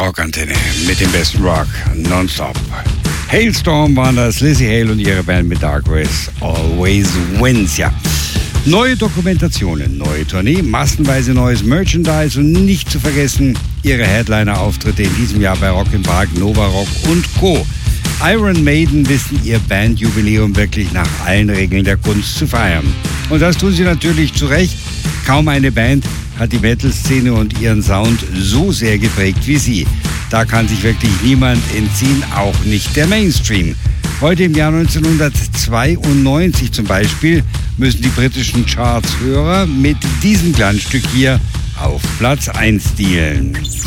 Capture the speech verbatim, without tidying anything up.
Rockantenne mit dem besten Rock nonstop. Halestorm waren das, Lzzy Hale und ihre Band mit Dark Race Always Wins, ja. Neue Dokumentationen, neue Tournee, massenweise neues Merchandise und nicht zu vergessen ihre Headliner-Auftritte in diesem Jahr bei Rock im Park, Nova Rock und Co. Iron Maiden wissen ihr Bandjubiläum wirklich nach allen Regeln der Kunst zu feiern. Und das tun sie natürlich zu Recht. Kaum eine Band hat die Metal-Szene und ihren Sound so sehr geprägt wie sie. Da kann sich wirklich niemand entziehen, auch nicht der Mainstream. Heute im Jahr neunzehnhundertzweiundneunzig zum Beispiel müssen die britischen Charts-Hörer mit diesem Glanzstück hier auf Platz eins dealen.